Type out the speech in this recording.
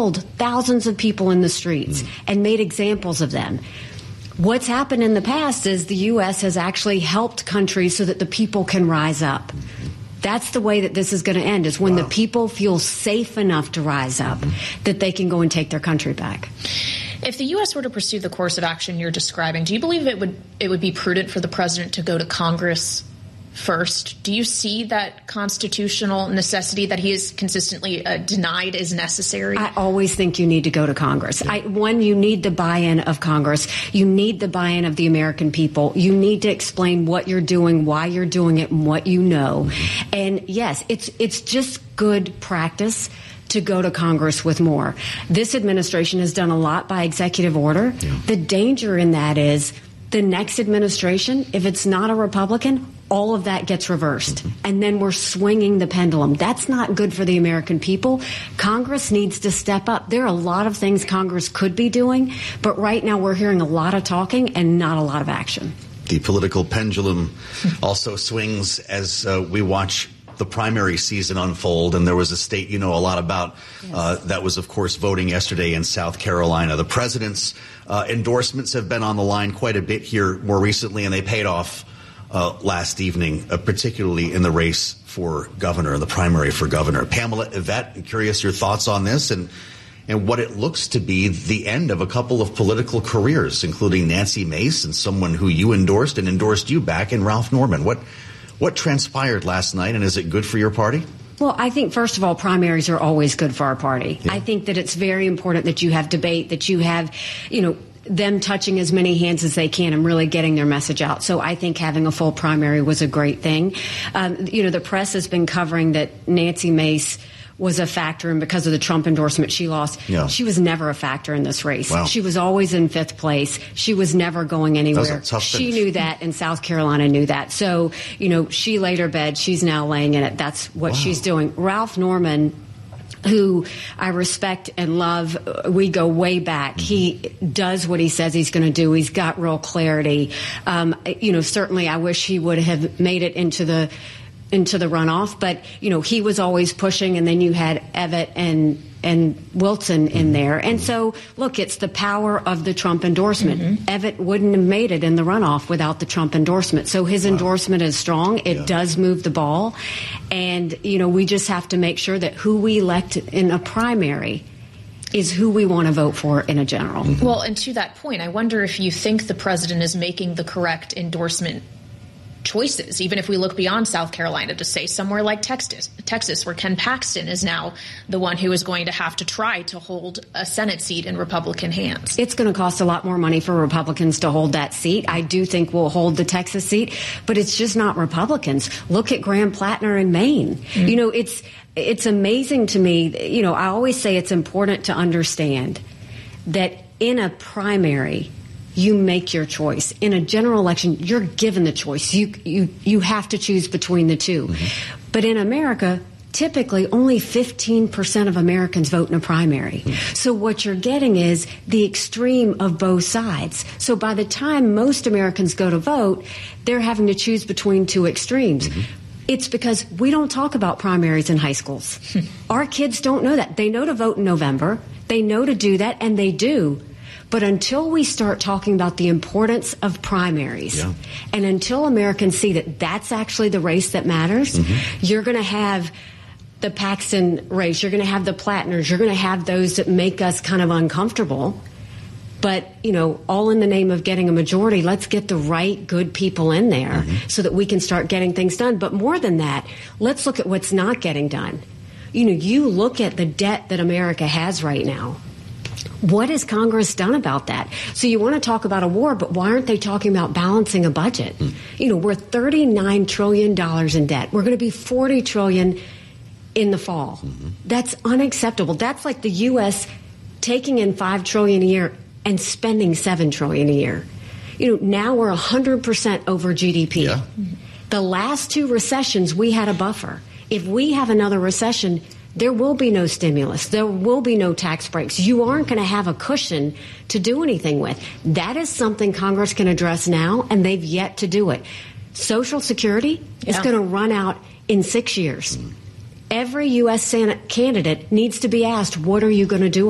killed thousands of people in the streets and made examples of them. What's happened in the past is the U.S. has actually helped countries so that the people can rise up. That's the way that this is going to end, is when the people feel safe enough to rise up that they can go and take their country back. If the U.S. were to pursue the course of action you're describing, do you believe it would be prudent for the president to go to Congress first? Do you see that constitutional necessity that he has consistently denied is necessary? I always think you need to go to Congress. You need the buy-in of Congress. You need the buy-in of the American people. You need to explain what you're doing, why you're doing it, and what you know. And yes, it's just good practice to go to Congress with more. This administration has done a lot by executive order. The danger in that is the next administration, if it's not a Republican, all of that gets reversed. And then we're swinging the pendulum. That's not good for the American people. Congress needs to step up. There are a lot of things Congress could be doing, but right now we're hearing a lot of talking and not a lot of action. The political pendulum also swings as we watch the primary season unfold, and there was a state you know a lot about that was, of course, voting yesterday in South Carolina. The president's endorsements have been on the line quite a bit here more recently, and they paid off last evening, particularly in the race for governor, the primary for governor. Pamela, Yvette, I'm curious your thoughts on this and what it looks to be the end of a couple of political careers, including Nancy Mace and someone who you endorsed and endorsed you back in Ralph Norman. What transpired last night, and is it good for your party? Well, I think, first of all, primaries are always good for our party. I think that it's very important that you have debate, that you have, them touching as many hands as they can and really getting their message out. So I think having a full primary was a great thing. The press has been covering that Nancy Mace was a factor, and because of the Trump endorsement she lost. She was never a factor in this race. She was always in fifth place. She was never going anywhere. She knew that, and South Carolina knew that. So, she laid her bed. She's now laying in it. That's what she's doing. Ralph Norman, who I respect and love, we go way back. He does what he says he's going to do. He's got real clarity. Certainly I wish he would have made it into the runoff, but he was always pushing, and then you had Evett and Wilson in there. And so, look, it's the power of the Trump endorsement. Evett wouldn't have made it in the runoff without the Trump endorsement. So his endorsement is strong. It does move the ball. And, we just have to make sure that who we elect in a primary is who we want to vote for in a general. Well, and to that point, I wonder if you think the president is making the correct endorsement choices, even if we look beyond South Carolina to say somewhere like Texas, where Ken Paxton is now the one who is going to have to try to hold a Senate seat in Republican hands. It's going to cost a lot more money for Republicans to hold that seat. I do think we'll hold the Texas seat, but it's just not Republicans. Look at Graham Plattner in Maine. It's amazing to me. I always say it's important to understand that in a primary, you make your choice. In a general election, you're given the choice. You have to choose between the two. But in America, typically only 15% of Americans vote in a primary. So what you're getting is the extreme of both sides. So by the time most Americans go to vote, they're having to choose between two extremes. It's because we don't talk about primaries in high schools. Our kids don't know that. They know to vote in November. They know to do that, and they do. But until we start talking about the importance of primaries, and until Americans see that that's actually the race that matters, you're going to have the Paxton race, you're going to have the Plattners, you're going to have those that make us kind of uncomfortable. But, all in the name of getting a majority, let's get the right, good people in there so that we can start getting things done. But more than that, let's look at what's not getting done. You look at the debt that America has right now. What has Congress done about that? So you want to talk about a war, but why aren't they talking about balancing a budget? We're $39 trillion in debt. We're going to be $40 trillion in the fall. That's unacceptable. That's like the U.S. taking in $5 trillion a year and spending $7 trillion a year. Now we're 100% over GDP. The last two recessions, we had a buffer. If we have another recession, there will be no stimulus. There will be no tax breaks. You aren't going to have a cushion to do anything with. That is something Congress can address now, and they've yet to do it. Social Security is going to run out in 6 years. Every U.S. Senate candidate needs to be asked, what are you going to do